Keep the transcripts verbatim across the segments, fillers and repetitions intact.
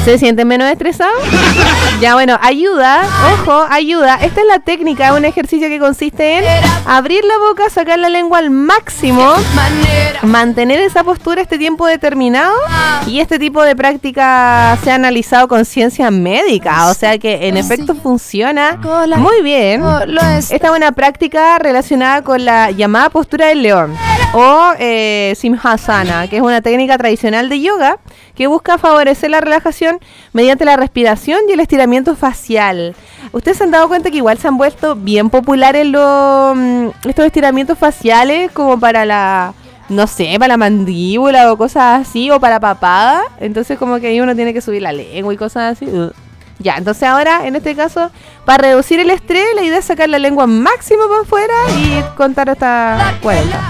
¿Se sienten menos estresados? Ya, bueno, ayuda, ojo, ayuda. Esta es la técnica, un ejercicio que consiste en abrir la boca, sacar la lengua al máximo, mantener esa postura este tiempo determinado, y este tipo de práctica se ha analizado con ciencia médica, o sea que en efecto funciona muy bien. Esta es una práctica relacionada con la llamada postura del león o eh, Simhasana, que es una técnica tradicional de yoga que busca favorecer la relajación mediante la respiración y el estiramiento facial. ¿Ustedes se han dado cuenta que igual se han vuelto bien populares los, estos estiramientos faciales como para la, no sé, para la mandíbula o cosas así, o para papada? Entonces como que ahí uno tiene que subir la lengua y cosas así. Uh. Ya, entonces ahora, en este caso, para reducir el estrés, la idea es sacar la lengua máximo para afuera y contar hasta cuarenta.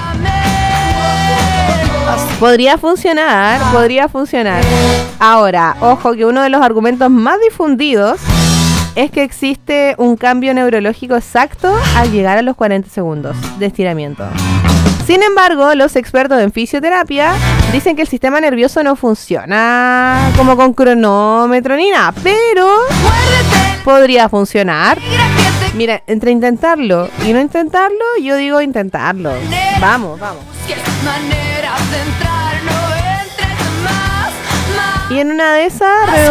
Podría funcionar, podría funcionar. Ahora, ojo que uno de los argumentos más difundidos es que existe un cambio neurológico exacto al llegar a los cuarenta segundos de estiramiento. Sin embargo, los expertos en fisioterapia dicen que el sistema nervioso no funciona como con cronómetro ni nada, pero podría funcionar. Mira, entre intentarlo y no intentarlo, yo digo intentarlo. Vamos, vamos. Y en una de esas